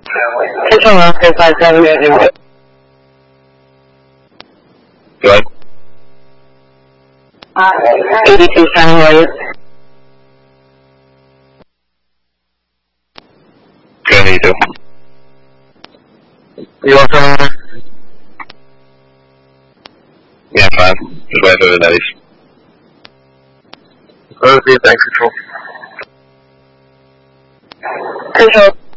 Control Oscar 57. Good. 82 Sound Wave. Good, 82. You all coming? Yeah, fine. Just wait for the days. Okay, thanks, Control. Control